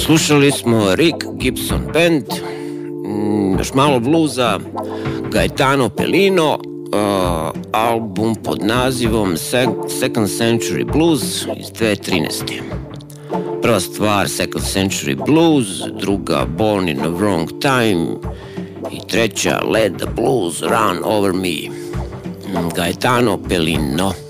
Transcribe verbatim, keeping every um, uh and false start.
Slušali smo Rick Gibson Band, još malo bluza, Gaetano Pellino, uh, album pod nazivom Second Century Blues iz dvije tisuće trinaeste. Prva stvar Second Century Blues, druga Born in the Wrong Time i treća Let the Blues Run Over Me. Gaetano Pellino.